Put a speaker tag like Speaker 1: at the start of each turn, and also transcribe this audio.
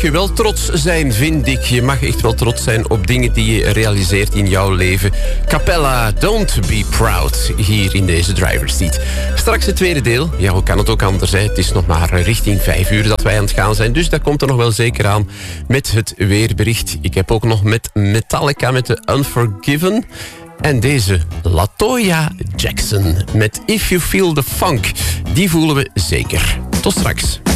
Speaker 1: je wel trots zijn, vind ik. Je mag echt wel trots zijn op dingen die je realiseert in jouw leven. Capella, Don't Be Proud, hier in deze driver's seat. Straks het tweede deel. Ja, hoe kan het ook anders? Hè? Het is nog maar richting 5 uur dat wij aan het gaan zijn. Dus dat komt er nog wel zeker aan met het weerbericht. Ik heb ook nog met Metallica met de Unforgiven. En deze LaToya Jackson met If You Feel The Funk. Die voelen we zeker. Tot straks.